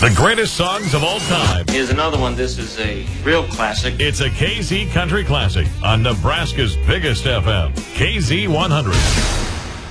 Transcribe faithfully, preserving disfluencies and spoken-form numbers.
The greatest songs of all time. Here's another one. This is a real classic. It's a K Z Country Classic on Nebraska's biggest F M, K Z one hundred.